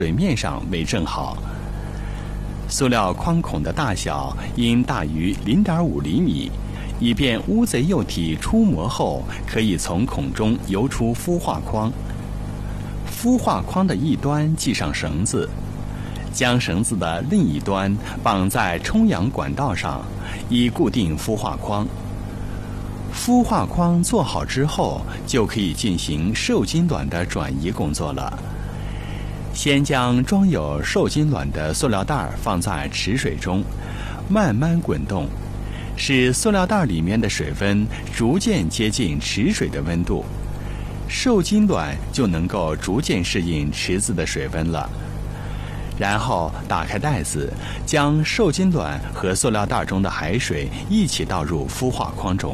水面上为正好。塑料框孔的大小应大于0.5厘米，以便乌贼幼体出模后可以从孔中游出孵化框。孵化框的一端系上绳子，将绳子的另一端绑在冲氧管道上，以固定孵化框。孵化框做好之后，就可以进行受精卵的转移工作了。先将装有受精卵的塑料袋放在池水中，慢慢滚动，使塑料袋里面的水分逐渐接近池水的温度，受精卵就能够逐渐适应池子的水温了。然后打开袋子，将受精卵和塑料袋中的海水一起倒入孵化框中。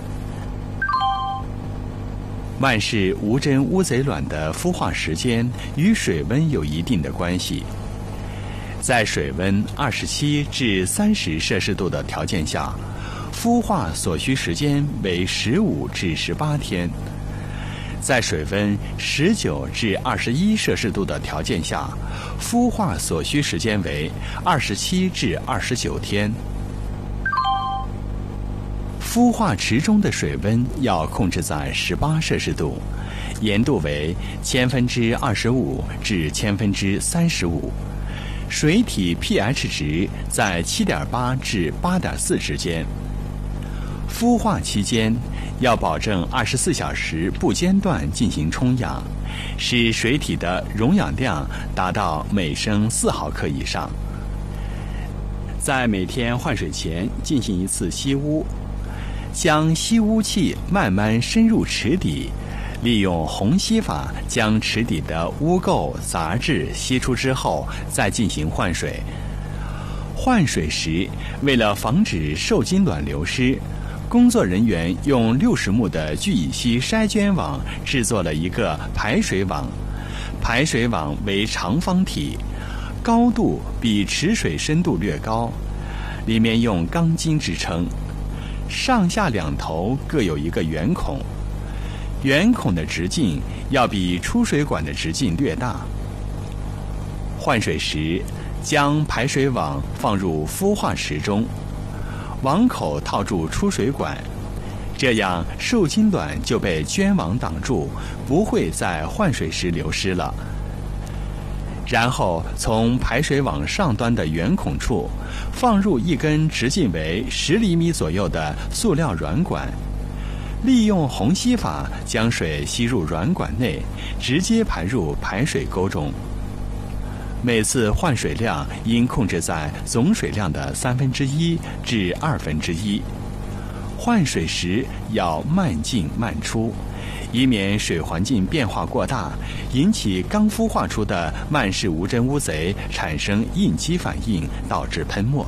曼氏无针乌贼卵的孵化时间与水温有一定的关系。在水温27至30摄氏度的条件下，孵化所需时间为15至18天；在水温19至21摄氏度的条件下，孵化所需时间为27至29天。孵化池中的水温要控制在18摄氏度，盐度为25%至35%，水体 pH 值在7.8至8.4之间。孵化期间要保证24小时不间断进行冲氧，使水体的溶氧量达到每升4毫克以上。在每天换水前进行一次吸污，将吸污器慢慢深入池底，利用虹吸法将池底的污垢杂质吸出之后，再进行换水。换水时，为了防止受精卵流失，工作人员用60目的聚乙烯筛绢网制作了一个排水网。排水网为长方体，高度比池水深度略高，里面用钢筋支撑，上下两头各有一个圆孔，圆孔的直径要比出水管的直径略大。换水时，将排水网放入孵化池中，网口套住出水管，这样受精卵就被绢网挡住，不会在换水时流失了。然后从排水网上端的圆孔处放入一根直径为10厘米左右的塑料软管，利用虹吸法将水吸入软管内，直接排入排水沟中。每次换水量应控制在总水量的1/3至1/2。换水时要慢进慢出，以免水环境变化过大，引起刚孵化出的曼氏无针乌贼产生应激反应，导致喷没。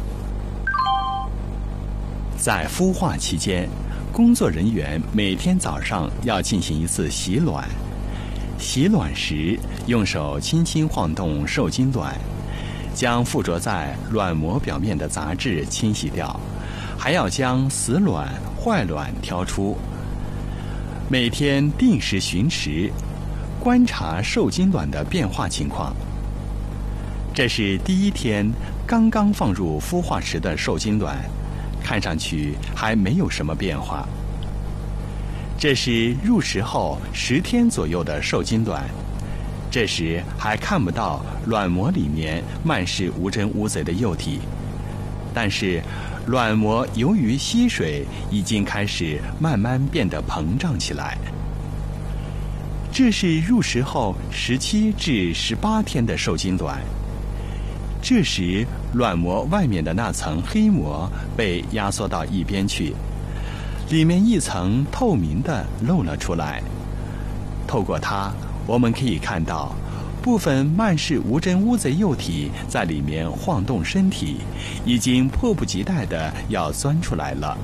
在孵化期间，工作人员每天早上要进行一次洗卵。洗卵时，用手轻轻晃动受精卵，将附着在卵膜表面的杂质清洗掉，还要将死卵、坏卵挑出。每天定时巡池，观察受精卵的变化情况。这是第一天刚刚放入孵化池的受精卵，看上去还没有什么变化。这是入池后10天左右的受精卵，这时还看不到卵膜里面曼氏无针乌贼的幼体，但是卵膜由于吸水，已经开始慢慢变得膨胀起来。这是入池后17至18天的受精卵，这时卵膜外面的那层黑膜被压缩到一边去，里面一层透明的露了出来。透过它，我们可以看到部分曼氏无针乌贼幼体在里面晃动身体，已经迫不及待地要钻出来了。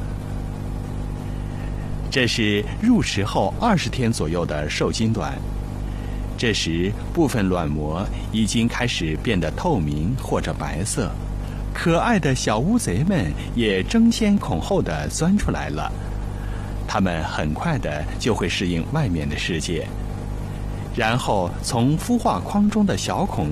这是入池后20天左右的受精卵，这时部分卵膜已经开始变得透明或者白色，可爱的小乌贼们也争先恐后地钻出来了。它们很快的就会适应外面的世界。 然后从孵化框中的小孔